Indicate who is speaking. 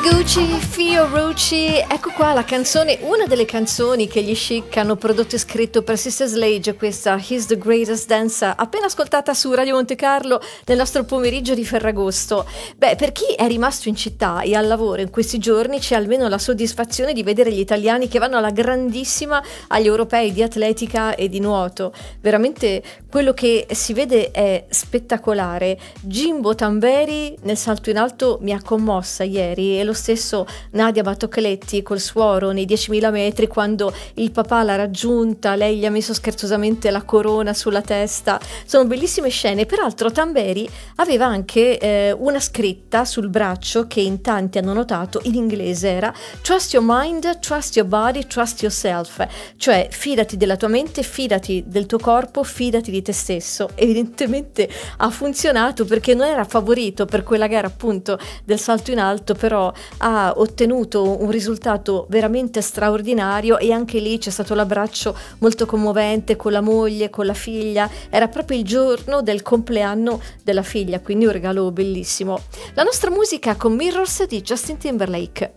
Speaker 1: Gucci, Fiorucci, ecco qua la canzone, una delle canzoni che gli Chic hanno prodotto e scritto per Sister Sledge, questa He's the Greatest Dancer, appena ascoltata su Radio Monte Carlo nel nostro pomeriggio di Ferragosto. Beh, per chi è rimasto in città e al lavoro in questi giorni c'è almeno la soddisfazione di vedere gli italiani che vanno alla grandissima agli europei di atletica e di nuoto. Veramente quello che si vede è spettacolare. Jimbo Tamberi nel salto in alto mi ha commossa ieri, e lo stesso Nadia Battocletti col suoro nei 10.000 metri quando il papà l'ha raggiunta, lei gli ha messo scherzosamente la corona sulla testa. Sono bellissime scene. Peraltro Tamberi aveva anche una scritta sul braccio che in tanti hanno notato, in inglese era "Trust your mind, trust your body, trust yourself", cioè fidati della tua mente, fidati del tuo corpo, fidati di te stesso. Evidentemente ha funzionato, perché non era favorito per quella gara appunto del salto in alto, però ha ottenuto un risultato veramente straordinario, e anche lì c'è stato l'abbraccio molto commovente con la moglie, con la figlia. Era proprio il giorno del compleanno della figlia, quindi un regalo bellissimo. La nostra musica con Mirrors di Justin Timberlake.